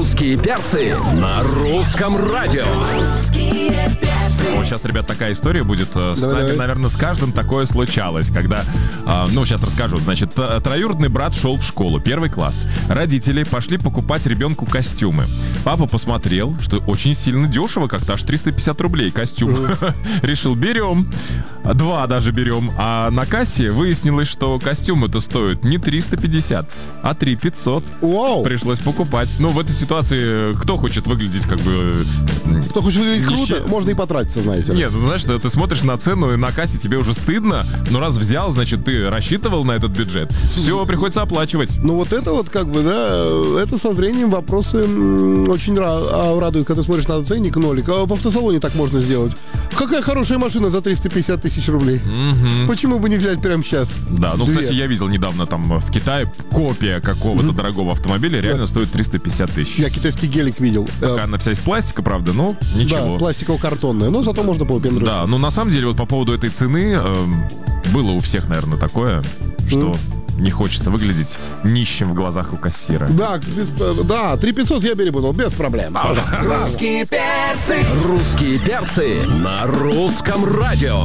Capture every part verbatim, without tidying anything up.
Русские перцы на русском радио. Вот сейчас, ребят, такая история будет. С Давай, нами, давай. наверное, с каждым такое случалось, когда, а, ну, сейчас расскажу. Значит, т- троюродный брат шел в школу, первый класс. Родители пошли покупать ребенку костюмы. Папа посмотрел, что очень сильно дешево, как-то аж триста пятьдесят рублей костюм. Решил, берем. Два даже берем. А на кассе выяснилось, что костюмы-то стоят не триста пятьдесят, а три тысячи пятьсот. Вау! Пришлось покупать. Ну, в этой ситуации кто хочет выглядеть как бы... м, Кто хочет выглядеть Нище. круто, можно и потратиться, знаете. Нет, ну знаешь, ты, ты смотришь на цену и на кассе, тебе уже стыдно, но раз взял, значит, ты рассчитывал на этот бюджет. Все, приходится оплачивать. Ну вот это вот как бы, да, это со зрением вопросы м, очень ра- а, радуют, когда ты смотришь на ценник нолик. А в автосалоне так можно сделать. Какая хорошая машина за триста пятьдесят тысяч рублей. Почему бы не взять прямо сейчас? Да, ну, Две. кстати, я видел недавно там в Китае копия какого-то дорогого автомобиля реально стоит триста пятьдесят тысяч. Я китайский гелик видел. Э, Она вся из пластика, правда, но ничего. Да, пластиково-картонная, но зато можно повыпендривать. Да, ну на самом деле вот по поводу этой цены эм, было у всех, наверное, такое, что не хочется выглядеть нищим в глазах у кассира. Да, без- да, три тысячи пятьсот я перепутал, без проблем. Русские перцы. Русские перцы на русском радио.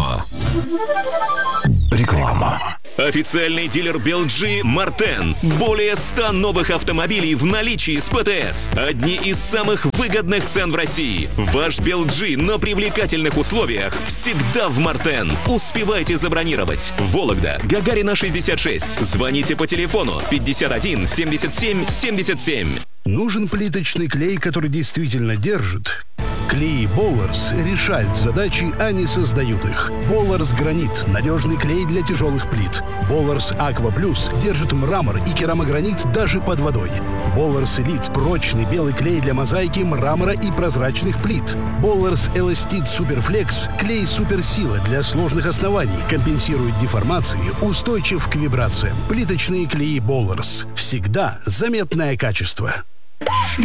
Реклама. Официальный дилер би эл джи «Мартен». Более ста новых автомобилей в наличии с ПТС. Одни из самых выгодных цен в России. Ваш би эл джи на привлекательных условиях всегда в «Мартен». Успевайте забронировать. Вологда, Гагарина, шестьдесят шесть. Звоните по телефону пятьдесят один семьдесят семь семьдесят семь. Нужен плиточный клей, который действительно держит? Клей Болларс решают задачи, а не создают их. Болларс Гранит – надежный клей для тяжелых плит. Болларс Аква Плюс держит мрамор и керамогранит даже под водой. Болларс Элит – прочный белый клей для мозаики, мрамора и прозрачных плит. Болларс Эластит Суперфлекс – клей суперсила для сложных оснований, компенсирует деформации, устойчив к вибрациям. Плиточные клеи Болларс. Всегда заметное качество.